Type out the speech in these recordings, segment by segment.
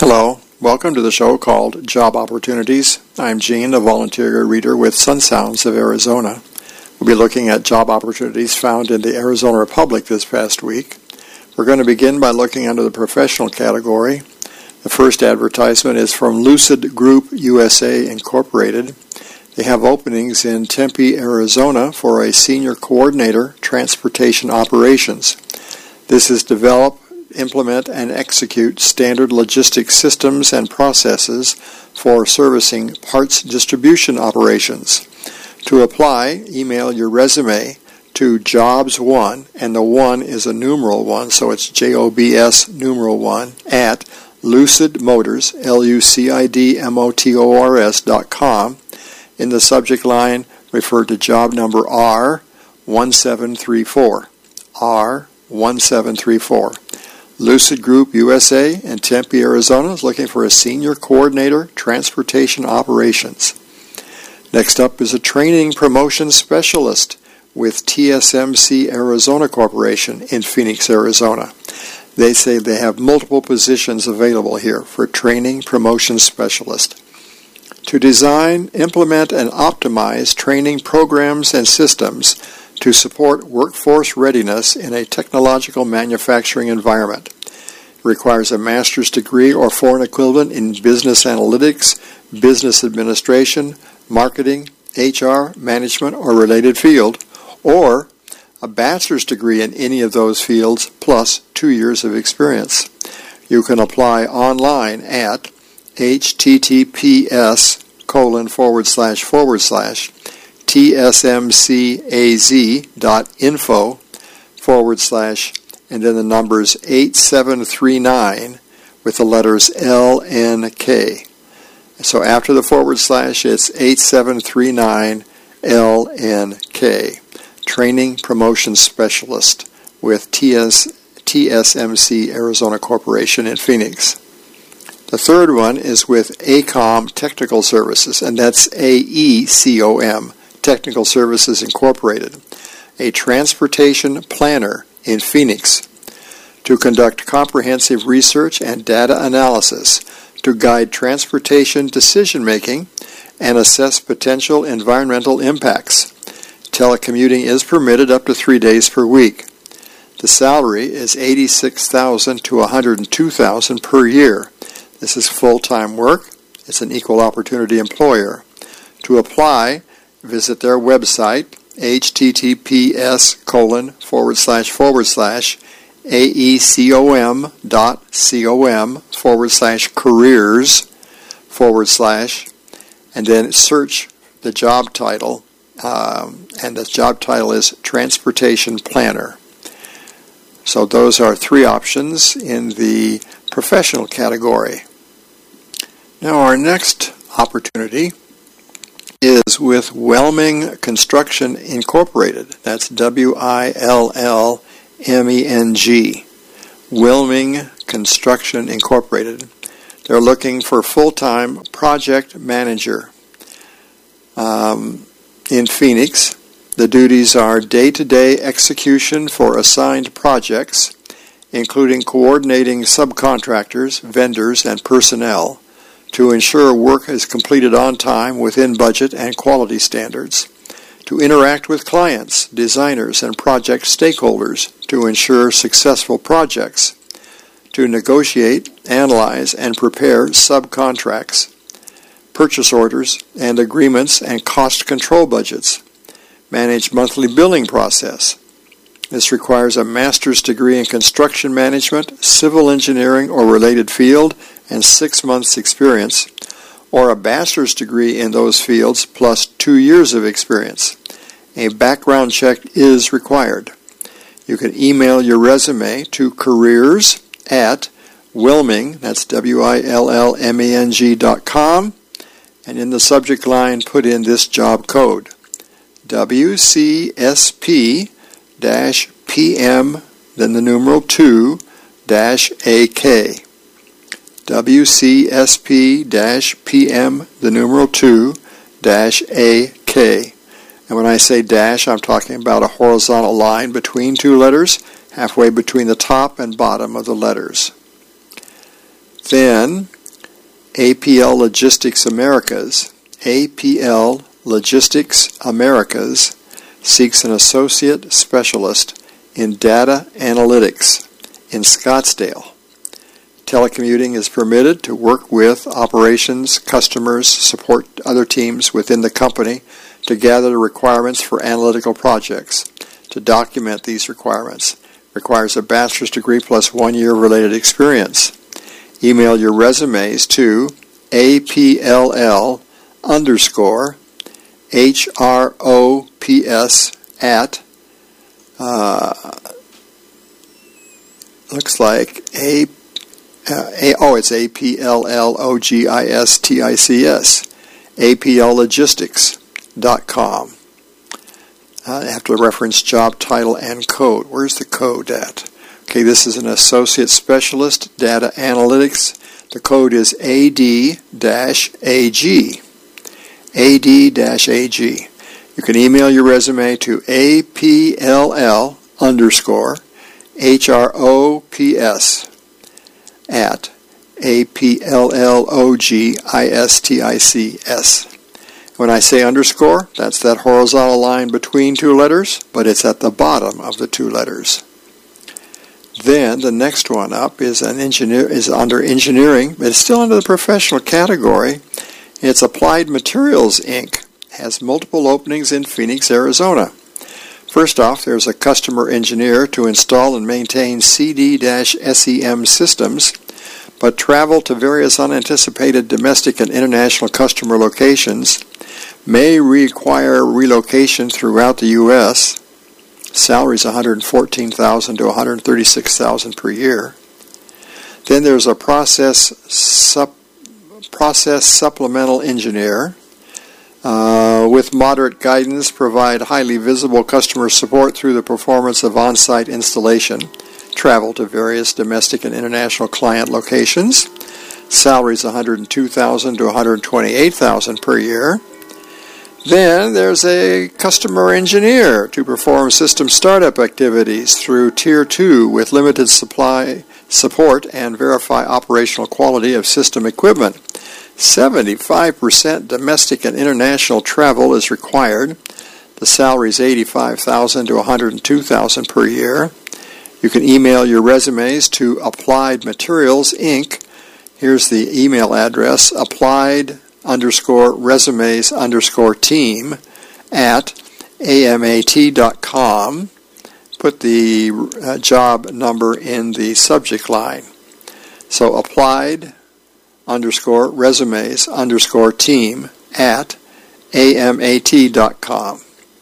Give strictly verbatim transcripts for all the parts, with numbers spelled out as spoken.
Hello, welcome to the show called Job Opportunities. I'm Gene, a volunteer reader with Sun Sounds of Arizona. We'll be looking at job opportunities found in the Arizona Republic this past week. We're going to begin by looking under the professional category. The first advertisement is from Lucid Group U S A Incorporated. They have openings in Tempe, Arizona for a senior coordinator, transportation operations. This is develop, implement, and execute standard logistics systems and processes for servicing parts distribution operations. To apply, email your resume to jobs one, and the one is a numeral one, so it's J O B S numeral one, at Lucid Motors, L U C I D M O T O R S dot com. In the subject line, refer to job number R one seven three four. R one seven three four. Lucid Group U S A in Tempe, Arizona is looking for a senior coordinator, transportation operations. Next up is a training promotion specialist with T S M C Arizona Corporation in Phoenix, Arizona. They say they have multiple positions available here for training promotion specialist. To design, implement, and optimize training programs and systems to support workforce readiness in a technological manufacturing environment. It requires a master's degree or foreign equivalent in business analytics, business administration, marketing, H R, management, or related field, or a bachelor's degree in any of those fields plus two years of experience. You can apply online at https colon forward slash forward slash tsmcaz.info forward slash and then the numbers eight seven three nine with the letters L N K. So after the forward slash, it's eight seven three nine L N K. Training Promotion Specialist with T S, T S M C Arizona Corporation in Phoenix. The third one is with AECOM Technical Services, and that's A E C O M, Technical Services Incorporated, a transportation planner in Phoenix, to conduct comprehensive research and data analysis to guide transportation decision-making and assess potential environmental impacts. Telecommuting is permitted up to three days per week. The salary is eighty-six thousand dollars to one hundred two thousand dollars per year. This is full-time work. It's an equal opportunity employer. To apply, visit their website, https colon forward slash forward slash aecom dot com forward slash careers forward slash, and then search the job title, um, and the job title is Transportation Planner. So those are three options in the professional category. Now our next opportunity is with Wellming Construction Incorporated. That's W I L L M E N G. Wellming Construction Incorporated. They're looking for full-time project manager um, in Phoenix. The duties are day-to-day execution for assigned projects, including coordinating subcontractors, vendors, and personnel to ensure work is completed on time within budget and quality standards, to interact with clients, designers, and project stakeholders to ensure successful projects, to negotiate, analyze, and prepare subcontracts, purchase orders, and agreements and cost control budgets, manage monthly billing process. This requires a master's degree in construction management, civil engineering, or related field, and six months experience, or a bachelor's degree in those fields plus two years of experience. A background check is required. You can email your resume to careers at Wellming, that's W I L L M E N G dot com, and in the subject line put in this job code, W C S P P M, then the numeral two, dash A K. W C S P P M, the numeral two, dash A K. And when I say dash, I'm talking about a horizontal line between two letters, halfway between the top and bottom of the letters. Then A P L Logistics Americas, A P L Logistics Americas seeks an associate specialist in data analytics in Scottsdale. Telecommuting is permitted to work with operations, customers, support other teams within the company to gather the requirements for analytical projects. To document these requirements requires a bachelor's degree plus one year related experience. Email your resumes to A P L L underscore H R O P S at uh, looks like a, uh, a oh it's A P L L O G I S T I C S A P L logistics dot com. Uh, I have to reference job title and code. Where's the code at? Okay, this is an associate specialist data analytics. The code is A D A G. A D A G. You can email your resume to A P L L underscore H R O P S at A P L L O G I S T I C S. When I say underscore, that's that horizontal line between two letters, but it's at the bottom of the two letters. Then the next one up is an engineer is under engineering, but it's still under the professional category. It's Applied Materials, Incorporated. Has multiple openings in Phoenix, Arizona. First off, there's a customer engineer to install and maintain C D S E M systems, but travel to various unanticipated domestic and international customer locations, may require relocation throughout the U S Salary is one hundred fourteen thousand dollars to one hundred thirty-six thousand dollars per year. Then there's a process sup, process supplemental engineer. Uh, with moderate guidance, provide highly visible customer support through the performance of on-site installation. Travel to various domestic and international client locations. Salary is one hundred two thousand dollars to one hundred twenty-eight thousand dollars per year. Then there's a customer engineer to perform system startup activities through Tier two with limited supply support and verify operational quality of system equipment. seventy-five percent domestic and international travel is required. The salary is eighty-five thousand dollars to one hundred two thousand dollars per year. You can email your resumes to Applied Materials, Incorporated. Here's the email address, applied underscore resumes underscore team at A M A T dot com. Put the uh, job number in the subject line. So applied underscore resumes underscore team at A M A T dot com.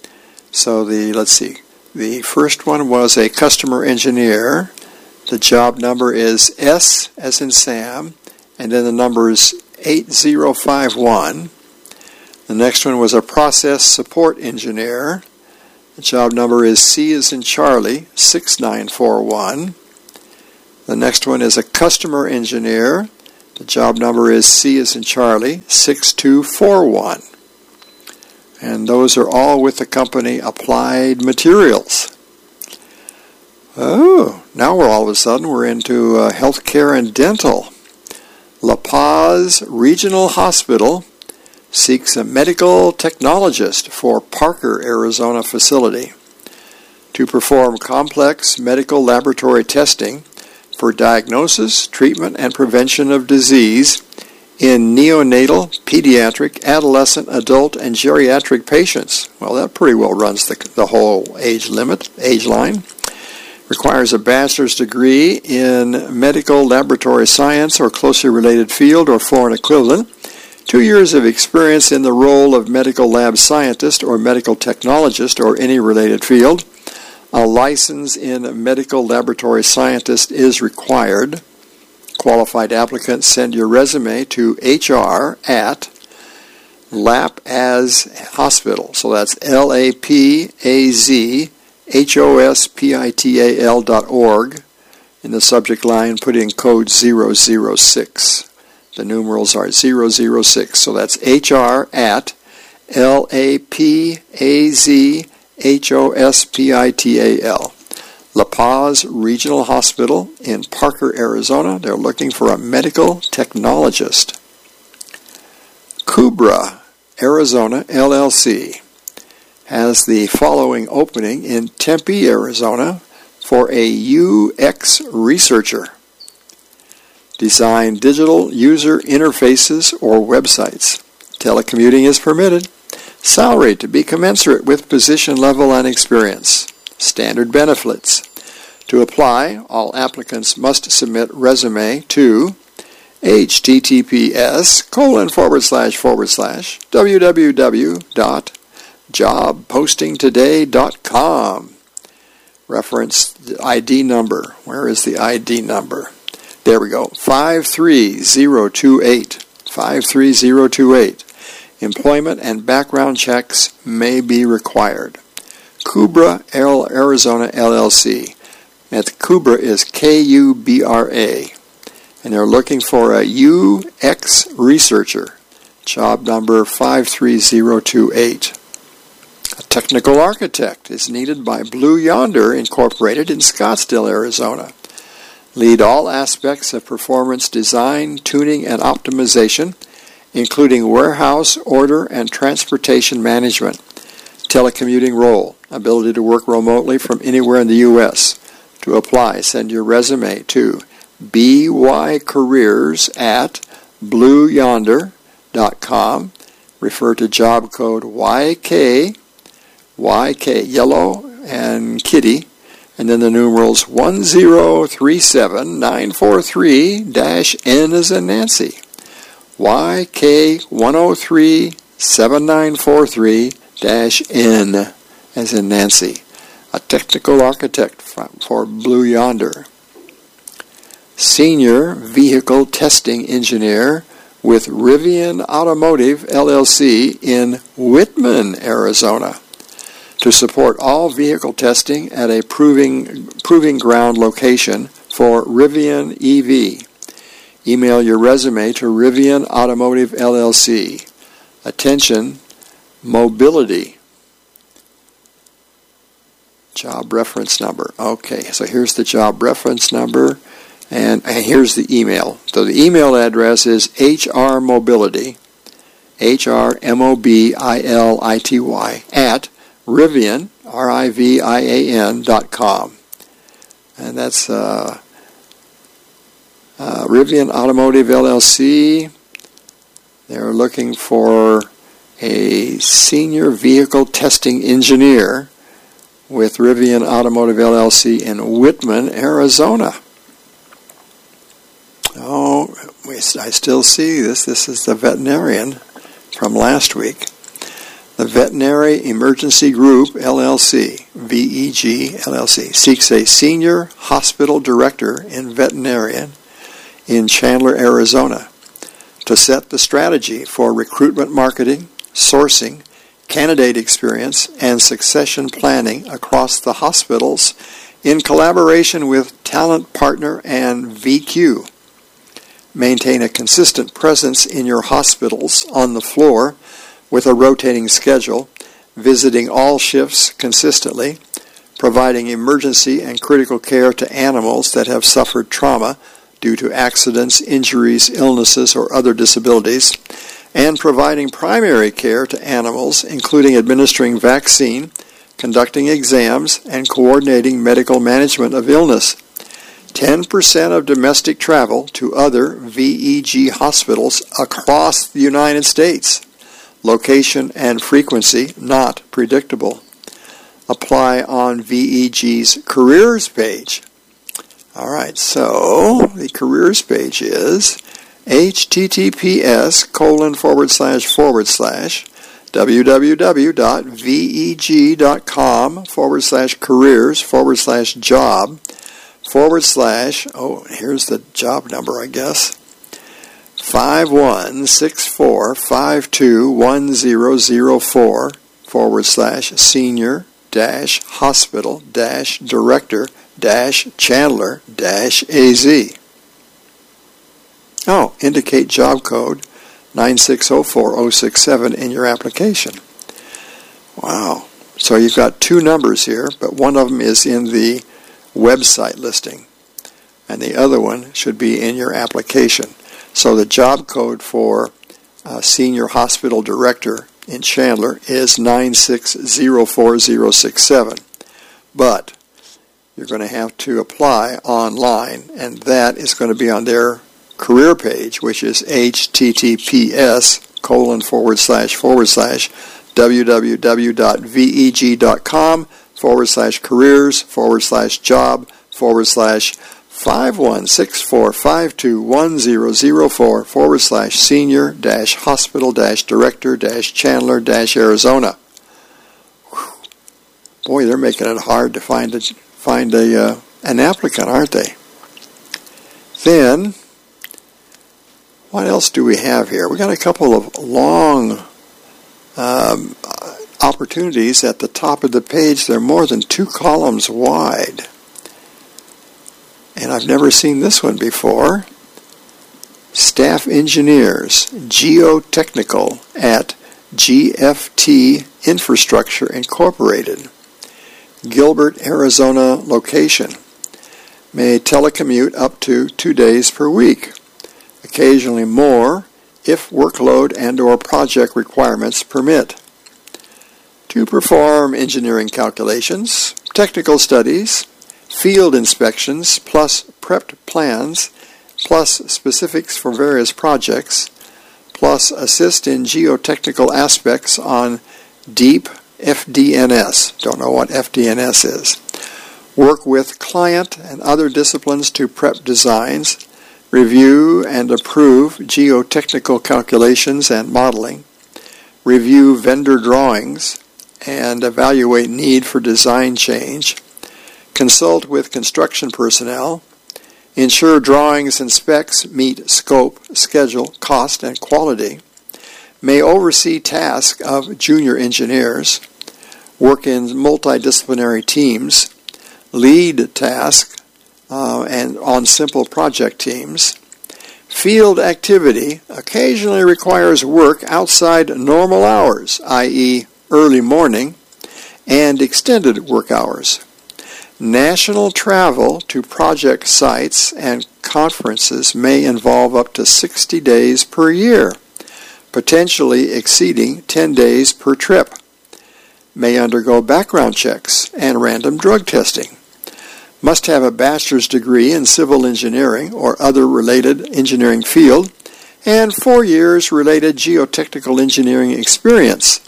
So the, let's see, the first one was a customer engineer. The job number is S as in Sam, and then the number is eight zero five one. The next one was a process support engineer. The job number is C as in Charlie, six nine four one. The next one is a customer engineer. The job number is C as in Charlie, six two four one. And those are all with the company Applied Materials. Oh, now we're all of a sudden we're into uh, healthcare and dental. La Paz Regional Hospital seeks a medical technologist for Parker, Arizona facility to perform complex medical laboratory testing for diagnosis, treatment, and prevention of disease in neonatal, pediatric, adolescent, adult, and geriatric patients. Well, that pretty well runs the, the whole age limit, age line. Requires a bachelor's degree in medical laboratory science or closely related field or foreign equivalent, two years of experience in the role of medical lab scientist or medical technologist or any related field. A license in medical laboratory scientist is required. Qualified applicants send your resume to H R at Lapaz Hospital. So that's L A P A Z H O S P I T A L dot org. In the subject line, put in code zero zero six. The numerals are zero zero six. So that's H R at L A P A Z H O S P I T A L. La Paz Regional Hospital in Parker, Arizona. They're looking for a medical technologist. Kubra, Arizona, L L C, has the following opening in Tempe, Arizona, for a U X researcher. Design digital user interfaces or websites. Telecommuting is permitted. Salary to be commensurate with position level and experience. Standard benefits. To apply, all applicants must submit resume to https colon forward slash forward slash www dot job posting today dot com. Reference the I D number. Where is the I D number? There we go. five three zero two eight. five three zero two eight. Employment and background checks may be required. Kubra, Arizona, L L C. And Kubra is K U B R A. And they're looking for a U X researcher. Job number five three zero two eight. A technical architect is needed by Blue Yonder Incorporated in Scottsdale, Arizona. Lead all aspects of performance design, tuning, and optimization, including warehouse, order, and transportation management. Telecommuting role. Ability to work remotely from anywhere in the U S To apply, send your resume to bycareers at blue yonder dot com. Refer to job code Y K, Y K, yellow and kitty, and then the numerals one zero three seven nine four three N as in Nancy. Y K one zero three seven nine four three N as in Nancy. A technical architect for Blue Yonder. Senior Vehicle Testing Engineer with Rivian Automotive, L L C in Whitman, Arizona, to support all vehicle testing at a proving, proving ground location for Rivian E V. Email your resume to Rivian Automotive, L L C. Attention, mobility. Job reference number. Okay, so here's the job reference number, and, and here's the email. So the email address is H R Mobility, H R M O B I L I T Y, at Rivian, R I V I A N, dot com. And that's uh, uh, Rivian Automotive, L L C. They're looking for a senior vehicle testing engineer with Rivian Automotive, L L C in Whitman, Arizona. Oh, we, I still see this. This is the veterinarian from last week. The Veterinary Emergency Group, L L C, V E G, L L C, seeks a senior hospital director in veterinarian in Chandler, Arizona, to set the strategy for recruitment marketing, sourcing, candidate experience, and succession planning across the hospitals in collaboration with Talent Partner and V Q. Maintain a consistent presence in your hospitals on the floor with a rotating schedule, visiting all shifts consistently, providing emergency and critical care to animals that have suffered trauma due to accidents, injuries, illnesses, or other disabilities, and providing primary care to animals, including administering vaccine, conducting exams, and coordinating medical management of illness. ten percent of domestic travel to other V E G hospitals across the United States. Location and frequency not predictable. Apply on V E G's careers page. All right, so the careers page is https colon forward slash forward slash www.veg.com forward slash careers forward slash job forward slash, oh, here's the job number, I guess, five one six four five two one zero zero four forward slash senior dash hospital dash director dash Chandler dash A Z. Oh, indicate job code nine six zero four zero six seven in your application. Wow. So you've got two numbers here, but one of them is in the website listing, and the other one should be in your application. So the job code for uh, Senior Hospital Director in Chandler is nine six zero four zero six seven. But you're going to have to apply online, and that is going to be on their career page, which is https colon forward slash forward slash www.veg.com forward slash careers forward slash job forward slash five one six four five two one zero zero four forward slash senior dash hospital dash director dash Chandler dash Arizona. Whew. Boy, they're making it hard to find a find a uh, an applicant, aren't they? Then, what else do we have here? We got a couple of long um, opportunities at the top of the page. They're more than two columns wide. And I've never seen this one before. Staff engineers, geotechnical at G F T Infrastructure Incorporated. Gilbert, Arizona location. May telecommute up to two days per week. Occasionally more if workload and or project requirements permit. To perform engineering calculations, technical studies, field inspections, plus prepped plans, plus specifics for various projects, plus assist in geotechnical aspects on deep F D N S. Don't know what F D N S is. Work with client and other disciplines to prep designs, review and approve geotechnical calculations and modeling, review vendor drawings, and evaluate need for design change, consult with construction personnel, ensure drawings and specs meet scope, schedule, cost, and quality, may oversee tasks of junior engineers, work in multidisciplinary teams, lead tasks uh, and on simple project teams. Field activity occasionally requires work outside normal hours, that is early morning, and extended work hours. National travel to project sites and conferences may involve up to sixty days per year, potentially exceeding ten days per trip. May undergo background checks and random drug testing. Must have a bachelor's degree in civil engineering or other related engineering field, and four years related geotechnical engineering experience.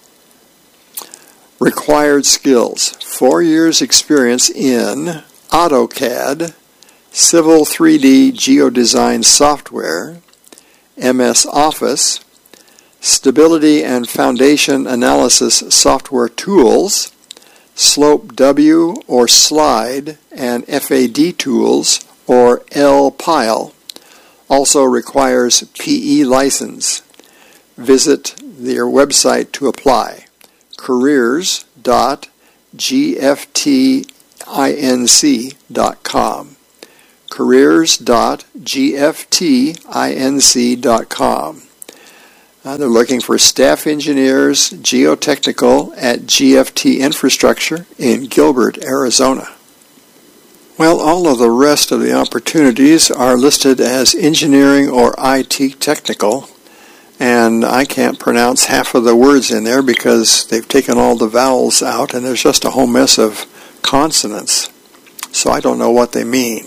Required skills: four years experience in AutoCAD, Civil three D Geodesign software, M S Office, Stability and Foundation Analysis software tools, Slope W or Slide and F A D tools or L Pile. Also requires P E license. Visit their website to apply. careers dot G F T inc dot com. careers dot G F T inc dot com. Uh, they're looking for staff engineers, geotechnical at G F T Infrastructure in Gilbert, Arizona. Well, all of the rest of the opportunities are listed as engineering or I T technical, and I can't pronounce half of the words in there because they've taken all the vowels out and there's just a whole mess of consonants, so I don't know what they mean.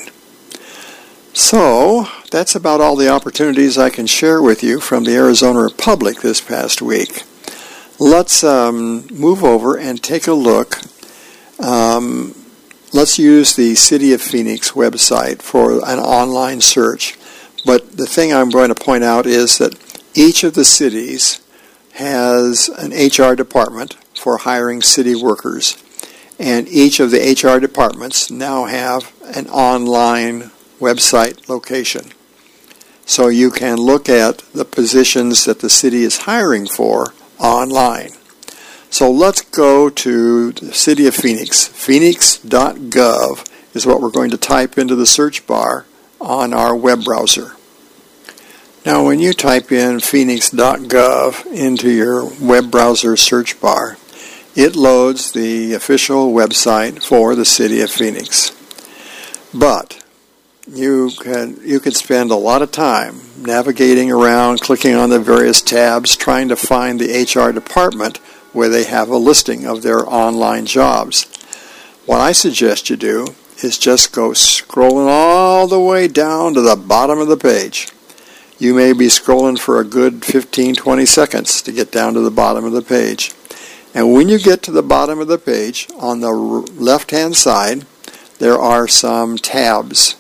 So, that's about all the opportunities I can share with you from the Arizona Republic this past week. Let's um, move over and take a look. Um, let's use the City of Phoenix website for an online search. But the thing I'm going to point out is that each of the cities has an H R department for hiring city workers. And each of the H R departments now have an online website location. So you can look at the positions that the city is hiring for online. So let's go to the City of Phoenix. Phoenix dot gov is what we're going to type into the search bar on our web browser. Now when you type in Phoenix dot gov into your web browser search bar, it loads the official website for the City of Phoenix. But you can you could spend a lot of time navigating around, clicking on the various tabs, trying to find the H R department where they have a listing of their online jobs. What I suggest you do is just go scrolling all the way down to the bottom of the page. You may be scrolling for a good fifteen, twenty seconds to get down to the bottom of the page. And when you get to the bottom of the page, on the left-hand side, there are some tabs.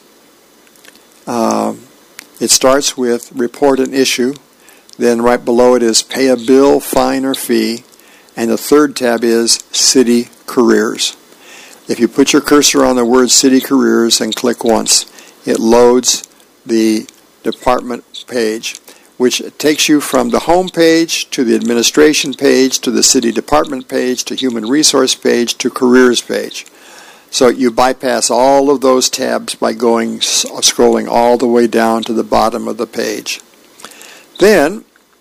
Uh, it starts with Report an Issue. Then right below it is Pay a Bill, Fine, or Fee. And the third tab is City Careers. If you put your cursor on the word City Careers and click once, it loads the department page, which takes you from the home page to the administration page to the city department page to human resource page to careers page. So you bypass all of those tabs by going scrolling all the way down to the bottom of the page. Then,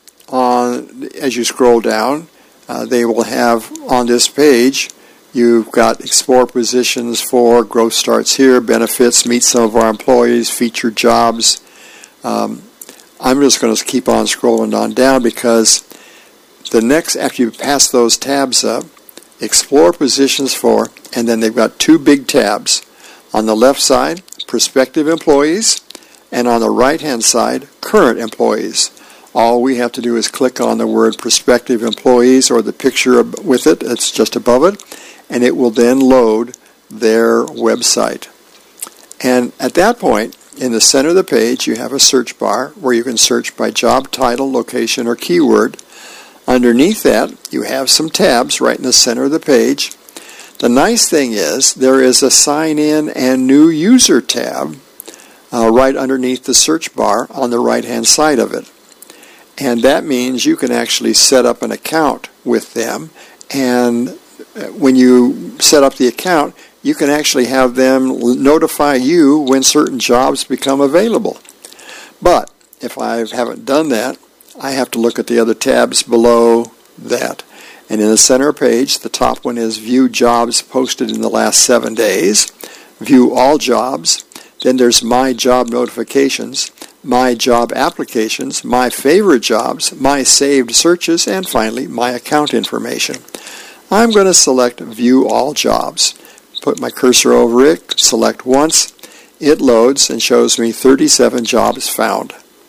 on as you scroll down, uh, they will have on this page, you've got explore positions for, growth starts here, benefits, meet some of our employees, featured jobs. Um, I'm just going to keep on scrolling on down because the next, after you pass those tabs up, explore positions for, and then they've got two big tabs. On the left side, prospective employees, and on the right-hand side, current employees. All we have to do is click on the word prospective employees or the picture with it, it's just above it, and it will then load their website. And at that point, in the center of the page, you have a search bar where you can search by job title, location, or keyword. Underneath that, you have some tabs right in the center of the page. The nice thing is there is a Sign In and New User tab uh, right underneath the search bar on the right-hand side of it. And that means you can actually set up an account with them, and when you set up the account, you can actually have them notify you when certain jobs become available. But if I haven't done that, I have to look at the other tabs below that. And in the center page, the top one is View Jobs Posted in the Last Seven Days, View All Jobs, then there's My Job Notifications, My Job Applications, My Favorite Jobs, My Saved Searches, and finally, My Account Information. I'm going to select View All Jobs. Put my cursor over it, select once, it loads and shows me thirty-seven jobs found.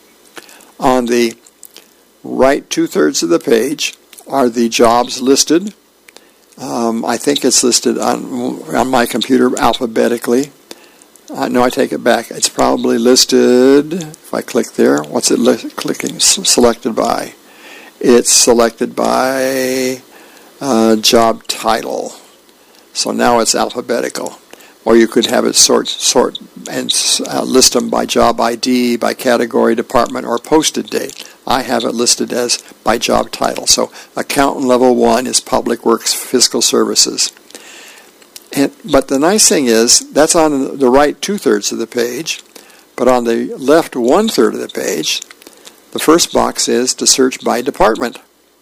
On the right two-thirds of the page are the jobs listed. Um, I think it's listed on, on my computer alphabetically. Uh, no, I take it back. It's probably listed, if I click there, what's it li- clicking, s- selected by? It's selected by uh, job title. So now it's alphabetical. Or you could have it sort sort and uh, list them by job I D, by category, department, or posted date. I have it listed as by job title. So accountant level one is Public Works Fiscal Services. And, but the nice thing is, that's on the right two-thirds of the page, but on the left one-third of the page, the first box is to search by department.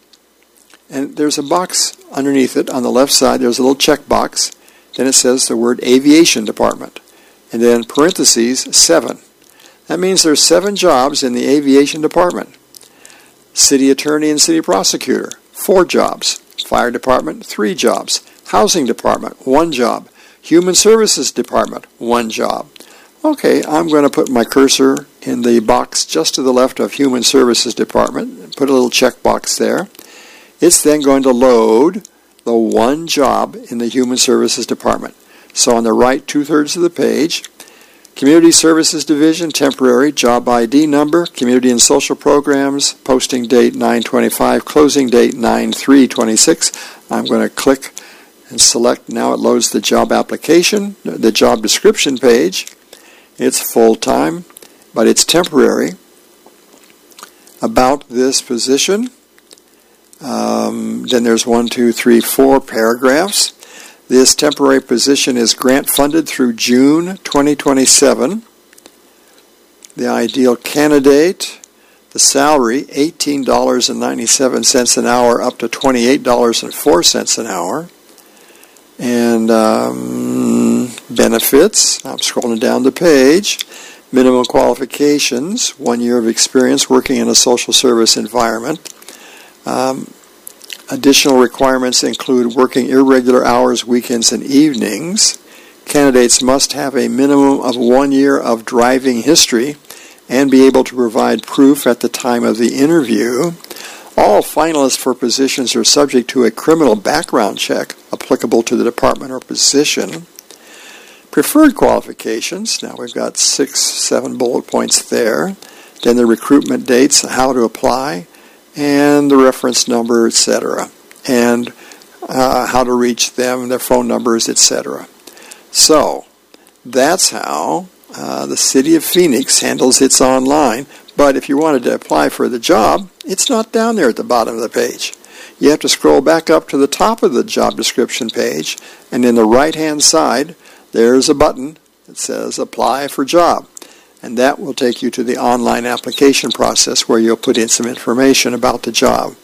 And there's a box underneath it. On the left side, there's a little check box. Then it says the word Aviation Department. And then parentheses, seven. That means there's seven jobs in the Aviation Department. City Attorney and City Prosecutor, four jobs. Fire Department, three jobs. Housing Department, one job. Human Services Department, one job. Okay, I'm going to put my cursor in the box just to the left of Human Services Department. Put a little check box there. It's then going to load the one job in the Human Services Department. So on the right two-thirds of the page, Community Services Division, temporary, job I D number, Community and Social Programs, posting date nine twenty-five, closing date nine three twenty-six. I'm going to click and select. Now it loads the job application, the job description page. It's full-time, but it's temporary. About this position. Um, then there's one, two, three, four paragraphs. This temporary position is grant funded through June twenty twenty-seven. The ideal candidate, the salary, eighteen dollars and ninety-seven cents an hour up to twenty-eight dollars and four cents an hour. And um, benefits, I'm scrolling down the page. Minimum qualifications, one year of experience working in a social service environment. Um, additional requirements include working irregular hours, weekends, and evenings. Candidates must have a minimum of one year of driving history and be able to provide proof at the time of the interview. All finalists for positions are subject to a criminal background check applicable to the department or position. Preferred qualifications, now we've got six, seven bullet points there. Then the recruitment dates, how to apply, and the reference number, et cetera. And uh, how to reach them, their phone numbers, et cetera. So, that's how uh, the City of Phoenix handles its online. But if you wanted to apply for the job, it's not down there at the bottom of the page. You have to scroll back up to the top of the job description page, and in the right-hand side, there's a button that says Apply for Job. And that will take you to the online application process where you'll put in some information about the job.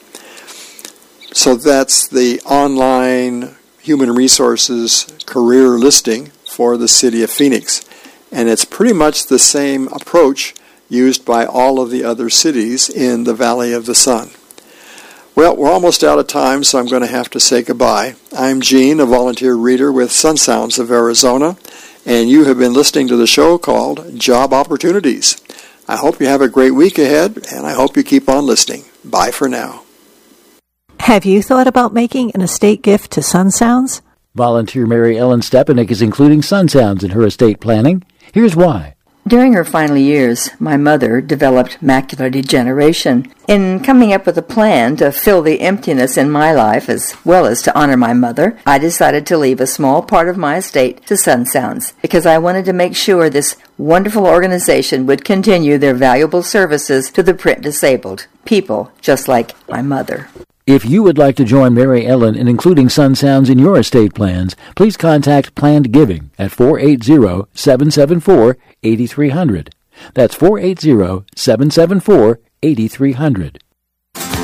So that's the online human resources career listing for the City of Phoenix. And it's pretty much the same approach used by all of the other cities in the Valley of the Sun. Well, we're almost out of time, so I'm going to have to say goodbye. I'm Gene, a volunteer reader with Sun Sounds of Arizona, and you have been listening to the show called Job Opportunities. I hope you have a great week ahead, and I hope you keep on listening. Bye for now. Have you thought about making an estate gift to Sun Sounds? Volunteer Mary Ellen Stepanek is including Sun Sounds in her estate planning. Here's why. During her final years, my mother developed macular degeneration. In coming up with a plan to fill the emptiness in my life as well as to honor my mother, I decided to leave a small part of my estate to Sun Sounds because I wanted to make sure this wonderful organization would continue their valuable services to the print disabled, people just like my mother. If you would like to join Mary Ellen in including Sun Sounds in your estate plans, please contact Planned Giving at four eight zero, seven seven four, eight three zero zero. That's four eight zero, seven seven four, eight three zero zero.